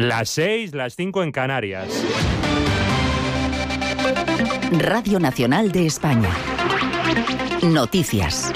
Las 6, las 5 en Canarias. Radio Nacional de España. Noticias.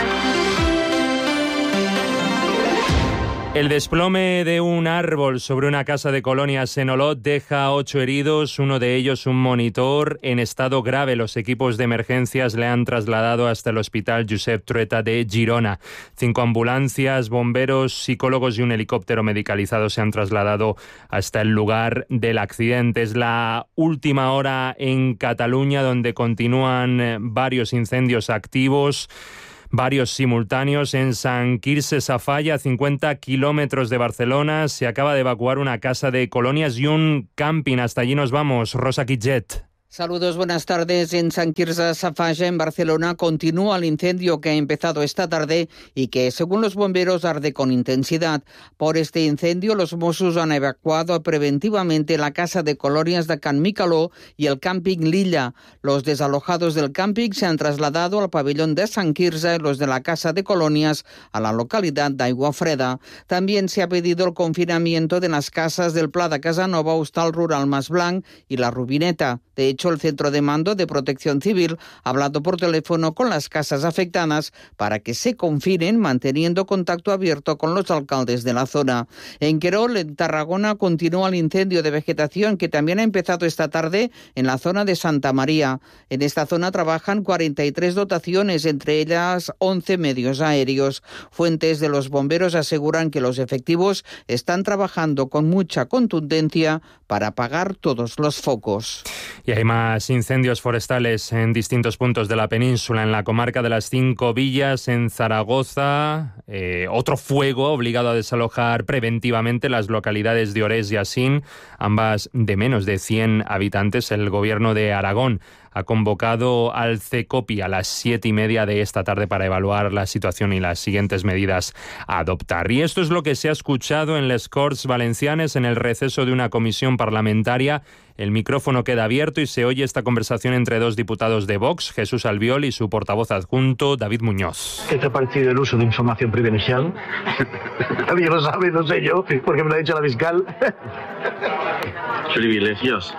El desplome de un árbol sobre una casa de colonias en Olot deja 8 heridos, uno de ellos un monitor en estado grave. Los equipos de emergencias le han trasladado hasta el hospital Josep Trueta de Girona. 5 ambulancias, bomberos, psicólogos y un helicóptero medicalizado se han trasladado hasta el lugar del accidente. Es la última hora en Cataluña, donde continúan varios incendios activos. Varios simultáneos en Sant Quirze Safaja, a 50 kilómetros de Barcelona. Se acaba de evacuar una casa de colonias y un camping. Hasta allí nos vamos. Rosa Quitget. Saludos, buenas tardes. En Sant Quirze Safaja, en Barcelona, continúa el incendio que ha empezado esta tarde y que, según los bomberos, arde con intensidad. Por este incendio, los Mossos han evacuado preventivamente la casa de colonias de Can Micaló y el camping Lilla. Los desalojados del camping se han trasladado al pabellón de Sant Quirze, los de la casa de colonias a la localidad de Aiguafreda. También se ha pedido el confinamiento de las casas del Pla de Casanova, Hostal Rural Mas Blanc y La Rubineta. De hecho, el Centro de Mando de Protección Civil ha hablado por teléfono con las casas afectadas para que se confinen, manteniendo contacto abierto con los alcaldes de la zona. En Querol, en Tarragona, continúa el incendio de vegetación que también ha empezado esta tarde en la zona de Santa María. En esta zona trabajan 43 dotaciones, entre ellas 11 medios aéreos. Fuentes de los bomberos aseguran que los efectivos están trabajando con mucha contundencia para apagar todos los focos. Y hay más incendios forestales en distintos puntos de la península. En la comarca de las 5 Villas, en Zaragoza, otro fuego obligado a desalojar preventivamente las localidades de Orés y Asín, ambas de menos de 100 habitantes. El gobierno de Aragón ha convocado al CECOPI a las 7:30 de esta tarde para evaluar la situación y las siguientes medidas a adoptar. Y esto es lo que se ha escuchado en les Corts Valencianes en el receso de una comisión parlamentaria. El micrófono queda abierto y se oye esta conversación entre dos diputados de Vox, Jesús Albiol, y su portavoz adjunto, David Muñoz. ¿Qué te ha parecido el uso de información privilegiada? Nadie lo sabe, no sé yo, porque me lo ha dicho la fiscal. Privilegios.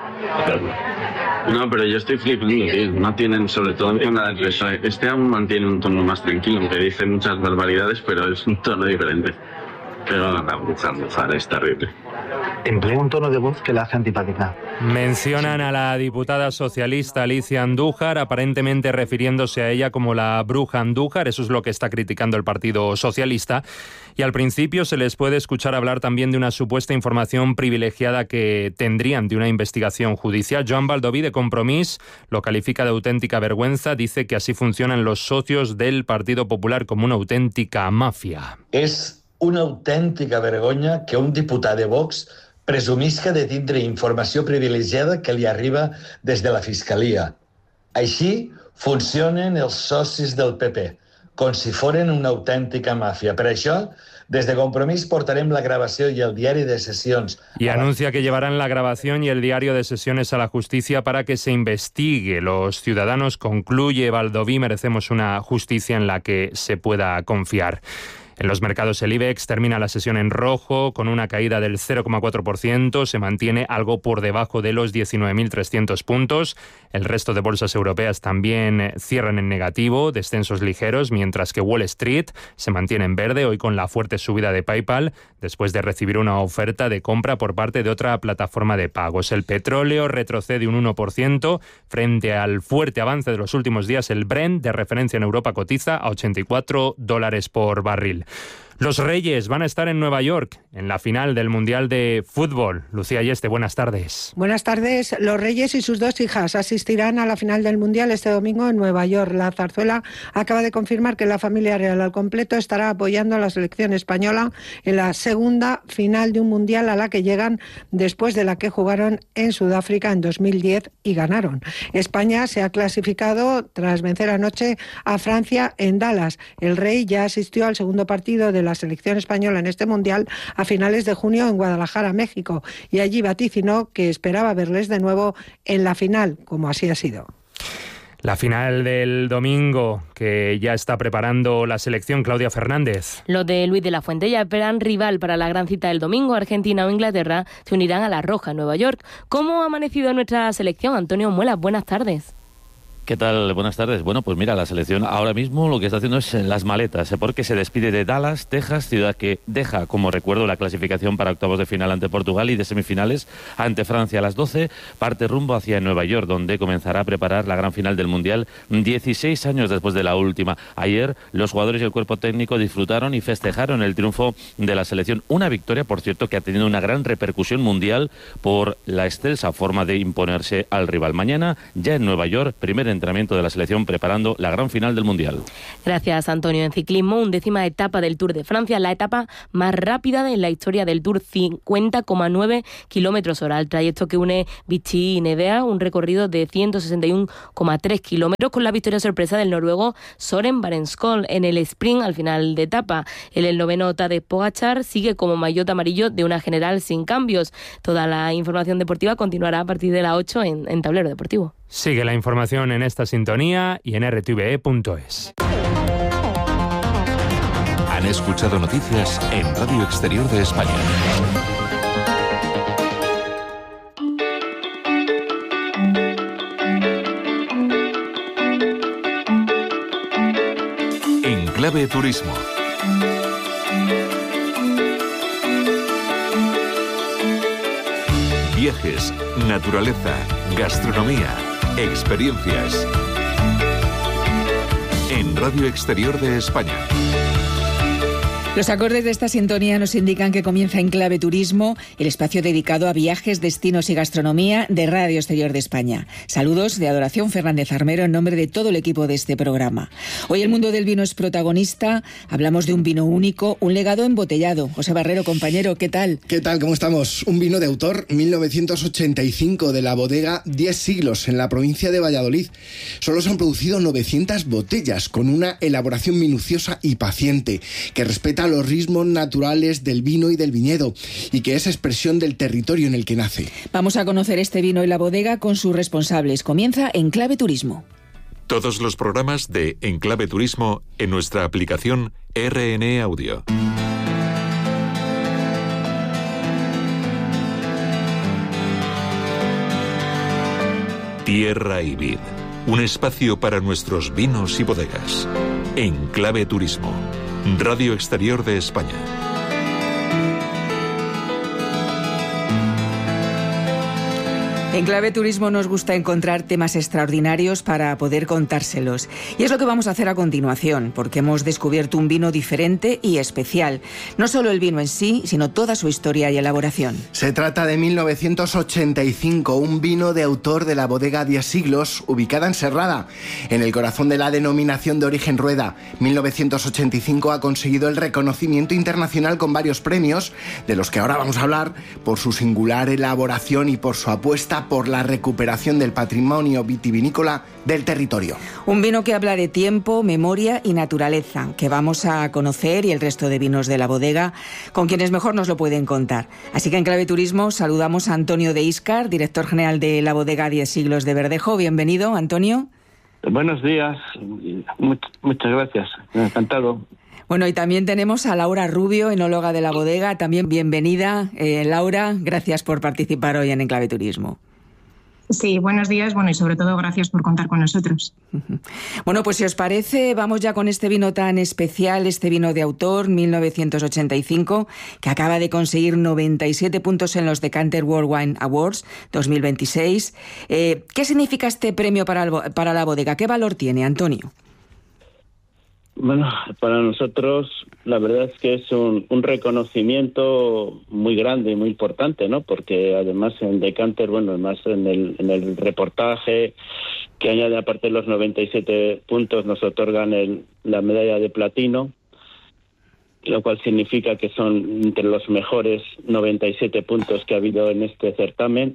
No, pero yo estoy flipando, tío. No tienen, sobre todo en la defensa. Este aún mantiene un tono más tranquilo, aunque dice muchas barbaridades, pero es un tono diferente. Pero la es terrible. Emplea un tono de voz que la hace antipática. Mencionan a la diputada socialista Alicia Andújar, aparentemente refiriéndose a ella como la bruja Andújar. Eso es lo que está criticando el Partido Socialista. Y al principio se les puede escuchar hablar también de una supuesta información privilegiada que tendrían de una investigación judicial. Joan Baldoví, de Compromís, lo califica de auténtica vergüenza. Dice que así funcionan los socios del Partido Popular, como una auténtica mafia. És una autèntica vergonya que un diputat de Vox presumisca de tindre informació privilegiada que li arriba des de la Fiscalia. Així funcionen els socis del PP, com si foren una autèntica màfia. Per això, des de Compromís portarem la gravació i el diari de sessions. Y anuncia que llevarán la grabación y el diario de sesiones a la justicia para que se investigue. Los ciudadanos, concluye Baldoví, merecemos una justicia en la que se pueda confiar. En los mercados el IBEX termina la sesión en rojo con una caída del 0,4%, se mantiene algo por debajo de los 19.300 puntos. El resto de bolsas europeas también cierran en negativo, descensos ligeros, mientras que Wall Street se mantiene en verde, hoy con la fuerte subida de PayPal, después de recibir una oferta de compra por parte de otra plataforma de pagos. El petróleo retrocede un 1% frente al fuerte avance de los últimos días. El Brent, de referencia en Europa, cotiza a $84 por barril. Los Reyes van a estar en Nueva York en la final del Mundial de Fútbol. Lucía Yeste, buenas tardes. Buenas tardes. Los Reyes y sus dos hijas asistirán a la final del Mundial este domingo en Nueva York. La zarzuela acaba de confirmar que la familia real al completo estará apoyando a la selección española en la segunda final de un Mundial a la que llegan después de la que jugaron en Sudáfrica en 2010 y ganaron. España se ha clasificado tras vencer anoche a Francia en Dallas. El Rey ya asistió al segundo partido de la selección española en este Mundial a finales de junio en Guadalajara, México, y allí vaticinó que esperaba verles de nuevo en la final, como así ha sido. La final del domingo que ya está preparando la selección, Claudia Fernández. Los de Luis de la Fuente ya esperan rival para la gran cita del domingo. Argentina o Inglaterra se unirán a La Roja en Nueva York. ¿Cómo ha amanecido nuestra selección? Antonio Muelas, buenas tardes. ¿Qué tal? Buenas tardes. Bueno, pues mira, la selección ahora mismo lo que está haciendo es las maletas, porque se despide de Dallas, Texas, ciudad que deja como recuerdo la clasificación para octavos de final ante Portugal y de semifinales ante Francia a las 12, parte rumbo hacia Nueva York, donde comenzará a preparar la gran final del Mundial 16 años después de la última. Ayer los jugadores y el cuerpo técnico disfrutaron y festejaron el triunfo de la selección. Una victoria, por cierto, que ha tenido una gran repercusión mundial por la excelsa forma de imponerse al rival. Mañana, ya en Nueva York, primer entrenamiento de la selección preparando la gran final del Mundial. Gracias, Antonio. En ciclismo, 11ª etapa del Tour de Francia, la etapa más rápida en la historia del Tour, 50,9 km/h. El trayecto que une Vichy y Nevea, un recorrido de 161,3 kilómetros, con la victoria sorpresa del noruego Søren Barenskov en el sprint al final de etapa. El noveno Tadej Pogačar sigue como maillot amarillo de una general sin cambios. Toda la información deportiva continuará a partir de las 8 en Tablero Deportivo. Sigue la información en esta sintonía y en rtve.es. Han escuchado noticias en Radio Exterior de España. En Clave Turismo. Viajes, naturaleza, gastronomía, experiencias. En Radio Exterior de España. Los acordes de esta sintonía nos indican que comienza En Clave Turismo, el espacio dedicado a viajes, destinos y gastronomía de Radio Exterior de España. Saludos de Adoración Fernández Armero en nombre de todo el equipo de este programa. Hoy el mundo del vino es protagonista. Hablamos de un vino único, un legado embotellado. José Barrero, compañero, ¿qué tal? ¿Qué tal? ¿Cómo estamos? Un vino de autor, 1985, de la bodega 10 siglos, en la provincia de Valladolid. Solo se han producido 900 botellas, con una elaboración minuciosa y paciente, que respeta los ritmos naturales del vino y del viñedo, y que es expresión del territorio en el que nace. Vamos a conocer este vino y la bodega con sus responsables. Comienza En Clave Turismo. Todos los programas de En Clave Turismo en nuestra aplicación RN Audio. Tierra y Vid, un espacio para nuestros vinos y bodegas. En Clave Turismo. Radio Exterior de España. En Clave Turismo nos gusta encontrar temas extraordinarios para poder contárselos. Y es lo que vamos a hacer a continuación, porque hemos descubierto un vino diferente y especial. No solo el vino en sí, sino toda su historia y elaboración. Se trata de 1985, un vino de autor de la bodega 10 siglos, ubicada en Serrada, en el corazón de la denominación de origen Rueda. 1985 ha conseguido el reconocimiento internacional con varios premios, de los que ahora vamos a hablar, por su singular elaboración y por su apuesta por la recuperación del patrimonio vitivinícola del territorio. Un vino que habla de tiempo, memoria y naturaleza, que vamos a conocer, y el resto de vinos de la bodega, con quienes mejor nos lo pueden contar. Así que en Clave Turismo saludamos a Antonio de Iscar, director general de la bodega 10 siglos de Verdejo. Bienvenido, Antonio. Buenos días, muchas gracias, encantado. Bueno, y también tenemos a Laura Rubio, enóloga de la bodega. También bienvenida, Laura. Gracias por participar hoy en Clave Turismo. Sí, buenos días, y sobre todo gracias por contar con nosotros. Bueno, pues si os parece, vamos ya con este vino tan especial, este vino de autor, 1985, que acaba de conseguir 97 puntos en los Decanter World Wine Awards 2026. ¿Qué significa este premio para la bodega? ¿Qué valor tiene, Antonio? Bueno, para nosotros la verdad es que es un reconocimiento muy grande y muy importante, ¿no? Porque además en Decanter, además en el reportaje que añade aparte de los 97 puntos nos otorgan la medalla de platino, lo cual significa que son entre los mejores 97 puntos que ha habido en este certamen.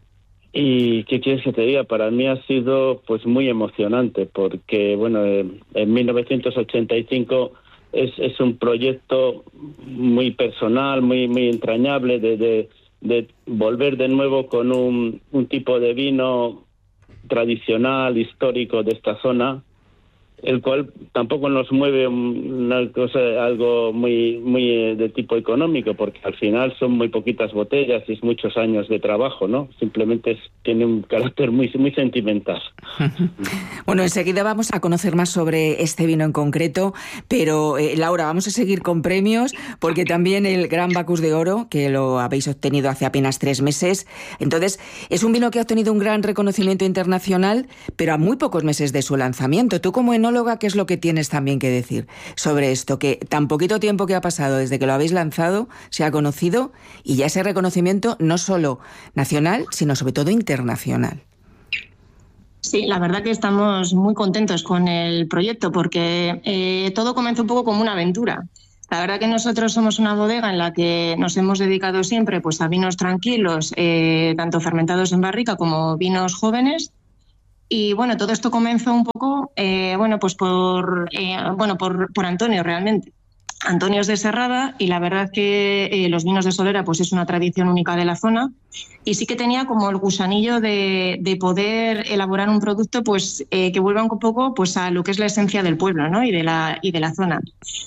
Y qué quieres que te diga, para mí ha sido muy emocionante, porque en 1985 es un proyecto muy personal, muy entrañable de volver de nuevo con un tipo de vino tradicional, histórico de esta zona, el cual tampoco nos mueve una cosa, algo muy de tipo económico, porque al final son muy poquitas botellas y es muchos años de trabajo, ¿no? Simplemente tiene un carácter muy sentimental. Bueno, enseguida vamos a conocer más sobre este vino en concreto, pero Laura, vamos a seguir con premios, porque también el Gran Bacus de Oro, que lo habéis obtenido hace apenas 3 meses, entonces es un vino que ha obtenido un gran reconocimiento internacional, pero a muy pocos meses de su lanzamiento. Tú, como enóloga, ¿qué es lo que tienes también que decir sobre esto? Que tan poquito tiempo que ha pasado desde que lo habéis lanzado, se ha conocido, y ya ese reconocimiento no solo nacional, sino sobre todo internacional. Sí, la verdad que estamos muy contentos con el proyecto, porque todo comenzó un poco como una aventura. La verdad que nosotros somos una bodega en la que nos hemos dedicado siempre pues a vinos tranquilos, tanto fermentados en barrica como vinos jóvenes. Y bueno, todo esto comenzó un poco, pues por Antonio realmente. Antonio es de Serrada y la verdad que los vinos de Solera pues es una tradición única de la zona, y sí que tenía como el gusanillo de poder elaborar un producto pues que vuelva un poco pues a lo que es la esencia del pueblo, ¿no? y de la zona.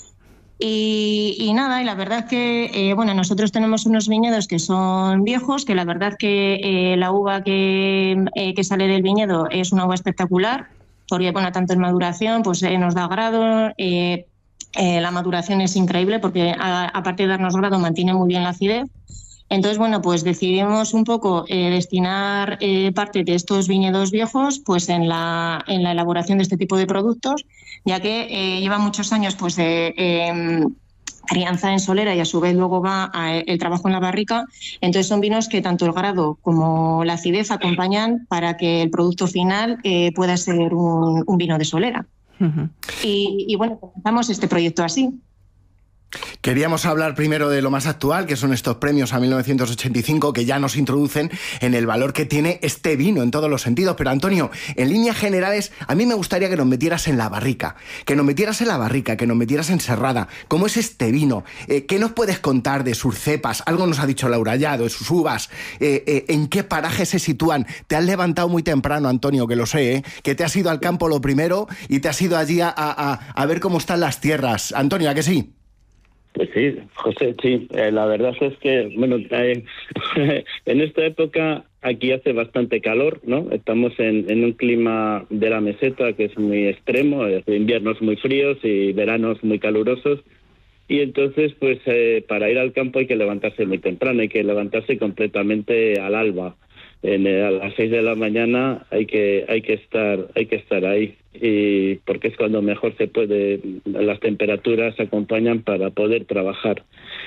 Y nada, y la verdad que nosotros tenemos unos viñedos que son viejos, que la verdad que la uva que sale del viñedo es una uva espectacular, porque tanto en maduración pues nos da grado, la maduración es increíble porque aparte de darnos grado mantiene muy bien la acidez. Entonces, pues decidimos un poco destinar parte de estos viñedos viejos pues en la elaboración de este tipo de productos, ya que lleva muchos años pues de crianza en solera y a su vez luego va el trabajo en la barrica. Entonces son vinos que tanto el grado como la acidez acompañan para que el producto final pueda ser un vino de solera. Uh-huh. Y comenzamos este proyecto así. Queríamos hablar primero de lo más actual, que son estos premios a 1985, que ya nos introducen en el valor que tiene este vino en todos los sentidos. Pero Antonio, en líneas generales, a mí me gustaría que nos metieras en la barrica, que nos metieras en Serrada. ¿Cómo es este vino? ¿Qué nos puedes contar de sus cepas? Algo nos ha dicho Laura ya, de sus uvas. ¿En qué parajes se sitúan? Te has levantado muy temprano, Antonio, que lo sé, que te has ido al campo lo primero y te has ido allí a ver cómo están las tierras. Antonio, ¿a que sí? Pues sí, José, sí. La verdad es que, en esta época aquí hace bastante calor, ¿no? Estamos en un clima de la meseta que es muy extremo, inviernos muy fríos y veranos muy calurosos. Y entonces, pues para ir al campo hay que levantarse muy temprano, hay que levantarse completamente al alba. A las 6 de la mañana hay que estar ahí, y porque es cuando mejor se puede, las temperaturas acompañan para poder trabajar.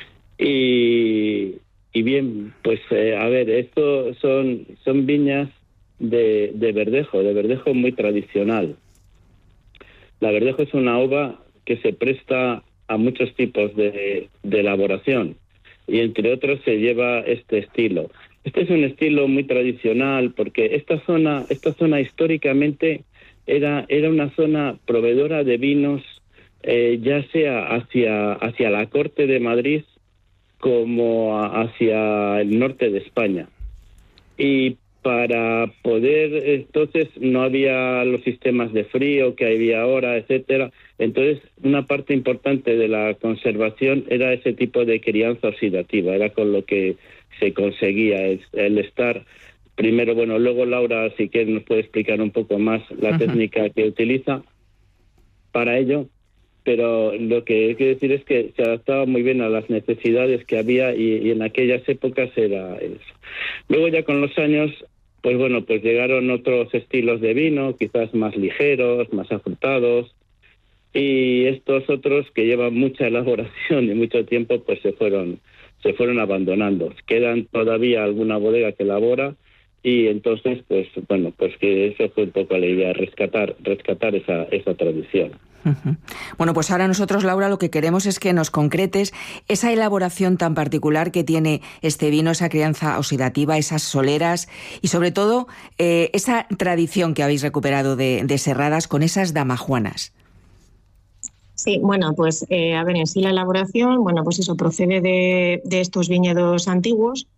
Y bien, pues esto son viñas de verdejo muy tradicional. La verdejo es una uva que se presta a muchos tipos de elaboración, y entre otros se lleva este estilo. Este es un estilo muy tradicional porque esta zona históricamente era una zona proveedora de vinos, ya sea hacia la corte de Madrid como hacia el norte de España. Y para poder, entonces no había los sistemas de frío que había ahora, etcétera. Entonces una parte importante de la conservación era ese tipo de crianza oxidativa, era con lo que se conseguía el estar primero. Luego Laura, si quieres, nos puede explicar un poco más la técnica que utiliza para ello, pero lo que hay que decir es que se adaptaba muy bien a las necesidades que había, y en aquellas épocas era eso. Luego ya con los años, pues llegaron otros estilos de vino, quizás más ligeros, más afrutados, y estos otros que llevan mucha elaboración y mucho tiempo, pues se fueron abandonando. Quedan todavía alguna bodega que elabora, y entonces pues que eso fue un poco la idea, rescatar esa tradición. Uh-huh. Bueno, pues ahora nosotros, Laura, lo que queremos es que nos concretes esa elaboración tan particular que tiene este vino, esa crianza oxidativa, esas soleras y sobre todo esa tradición que habéis recuperado de Serradas con esas damajuanas. Sí, en sí la elaboración, pues eso procede de estos viñedos antiguos,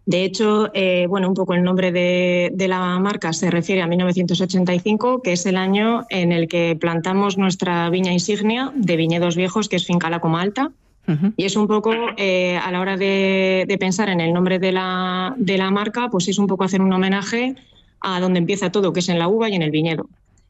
De hecho, un poco el nombre de la marca se refiere a 1985, que es el año en el que plantamos nuestra viña insignia de Viñedos Viejos, que es Finca La Coma Alta. Y es un poco, a la hora de pensar en el nombre de la marca, pues es un poco hacer un homenaje a donde empieza todo, que es en la uva y en el viñedo.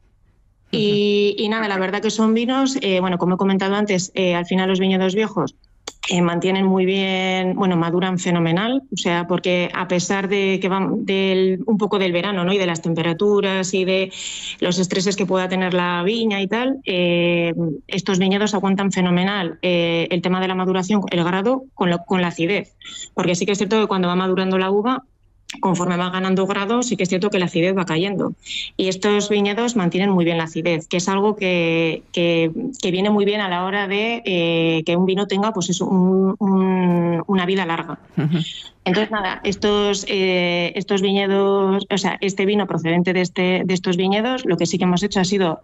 Y nada, la verdad que son vinos, como he comentado antes, al final los viñedos viejos mantienen muy bien, maduran fenomenal, o sea, porque a pesar de que van un poco del verano, ¿no? Y de las temperaturas y de los estreses que pueda tener la viña y tal, estos viñedos aguantan fenomenal el tema de la maduración, el grado con la acidez, porque sí que es cierto que cuando va madurando la uva, conforme va ganando grado, sí que es cierto que la acidez va cayendo. Y estos viñedos mantienen muy bien la acidez, que es algo que viene muy bien a la hora de que un vino tenga pues eso, una vida larga. Entonces, nada, estos viñedos, o sea, este vino procedente de estos viñedos, lo que sí que hemos hecho ha sido